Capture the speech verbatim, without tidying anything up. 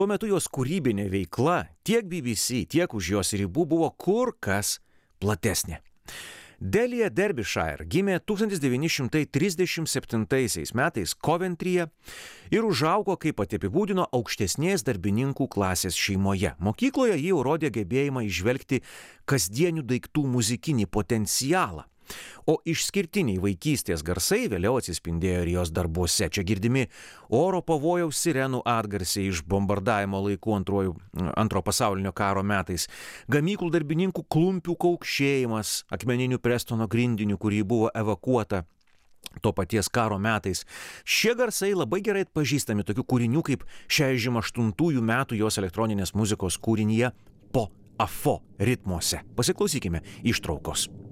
Tuo metu jos kūrybinė veikla tiek B B C, tiek už jos ribų buvo kur kas platesnė. Delija Derbyshire gimė tūkstantis devyni šimtai trisdešimt septintaisiais metais Coventryje ir užaugo, kaip pati apibūdino, aukštesnės darbininkų klasės šeimoje. Mokykloje ji jau rodė gebėjimą įžvelgti kasdienių daiktų muzikinį potencialą, o išskirtiniai vaikystės garsai vėliau atsispindėjo ir jos darbuose. Čia girdimi oro pavojaus sirenų atgarsiai iš bombardavimo laikų antrojų, antro pasaulinio karo metais, gamyklų darbininkų klumpių kaukšėjimas akmeninių Prestono grindinių, kurį buvo evakuota to paties karo metais. Šie garsai labai gerai atpažįstami tokių kūrinių kaip šešiasdešimt aštuntųjų metų jos elektroninės muzikos kūrinyje Po Afo ritmuose. Pasiklausykime ištraukos.